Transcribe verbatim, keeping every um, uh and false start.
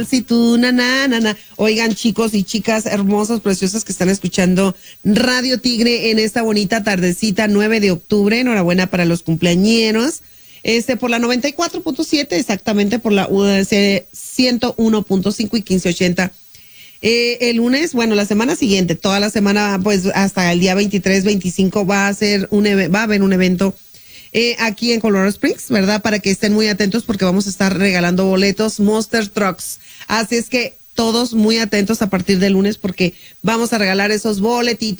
Si tú, na, na, na, na. Oigan, chicos y chicas hermosas, preciosas que están escuchando Radio Tigre en esta bonita tardecita, nueve de octubre. Enhorabuena para los cumpleañeros. Este, por la noventa y cuatro punto siete, exactamente por la U D C ciento uno punto cinco y quince ochenta. Eh, el lunes, bueno, la semana siguiente, toda la semana, pues hasta el día veintitrés, veinticinco va a ser un, va a haber un evento Eh, aquí en Colorado Springs, ¿verdad? Para que estén muy atentos porque vamos a estar regalando boletos Monster Trucks. Así es que todos muy atentos a partir del lunes porque vamos a regalar esos boletitos.